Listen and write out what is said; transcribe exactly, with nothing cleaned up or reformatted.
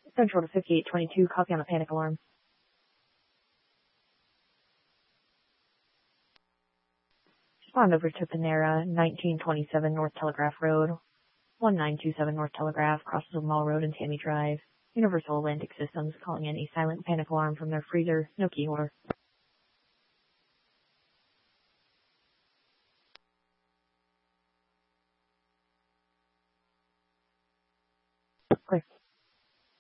Central to fifty-eight twenty-two, copy on the panic alarm. Respond over to Panera, nineteen twenty-seven North Telegraph Road, one nine two seven North Telegraph, crosses of Mall Road and Tammy Drive. Universal Atlantic Systems calling in a silent panic alarm from their freezer, no key holder.